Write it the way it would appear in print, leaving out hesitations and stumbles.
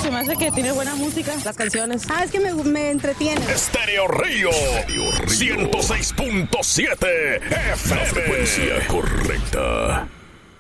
se me hace que tiene buena música, las canciones. Es que me entretiene. Estéreo Río 106.7 FM. La frecuencia correcta.